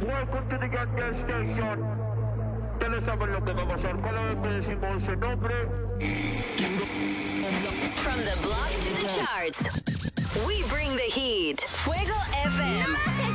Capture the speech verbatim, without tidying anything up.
Welcome to the Goddamn Station. Ustedes saben lo que va a pasar cada vez que decimos ese nombre. From the block to the charts, we bring the heat. Fuego F M.